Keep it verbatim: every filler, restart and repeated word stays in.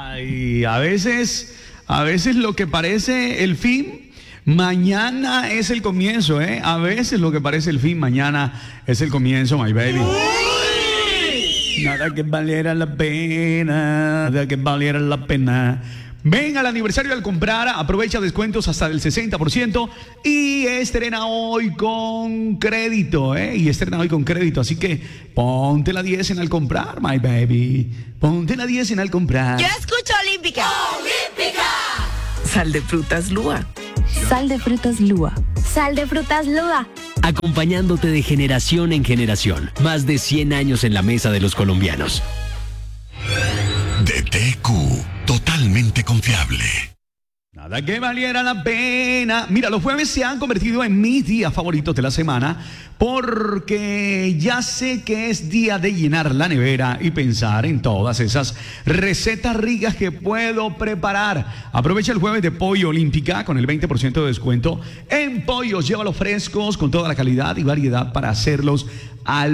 Ay, a veces, a veces lo que parece el fin, mañana es el comienzo, ¿eh? A veces lo que parece el fin, mañana es el comienzo, my baby. Nada que valiera la pena, nada que valiera la pena. Ven al aniversario al comprar, aprovecha descuentos hasta del sesenta por ciento y estrena hoy con crédito, ¿eh? Y estrena hoy con crédito, así que ponte la diez en al comprar, my baby. Ponte la diez en al comprar. Yo escucho Olímpica. ¡Olímpica! Sal de frutas Lua. Sal de frutas Lua. Sal de frutas Lua. Acompañándote de generación en generación. Más de cien años en la mesa de los colombianos. D T Q, totalmente confiable. Nada que valiera la pena. Mira, los jueves se han convertido en mis días favoritos de la semana porque ya sé que es día de llenar la nevera y pensar en todas esas recetas ricas que puedo preparar. Aprovecha el jueves de Pollo Olímpica con el veinte por ciento de descuento en pollos. Llévalos frescos con toda la calidad y variedad para hacerlos al